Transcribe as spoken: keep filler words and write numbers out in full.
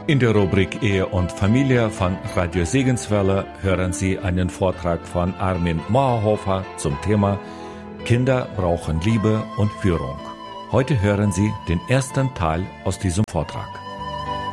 In der Rubrik Ehe und Familie von Radio Segenswelle hören Sie einen Vortrag von Armin Mauerhofer zum Thema Kinder brauchen Liebe und Führung. Heute hören Sie den ersten Teil aus diesem Vortrag.